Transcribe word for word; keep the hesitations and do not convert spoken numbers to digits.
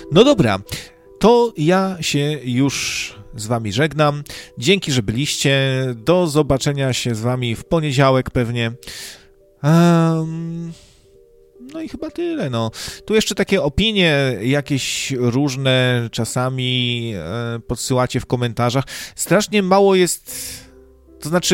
No dobra, to ja się już z wami żegnam. Dzięki, że byliście. Do zobaczenia się z wami w poniedziałek pewnie. Um, no i chyba tyle, no. Tu jeszcze takie opinie jakieś różne czasami e, podsyłacie w komentarzach. Strasznie mało jest, to znaczy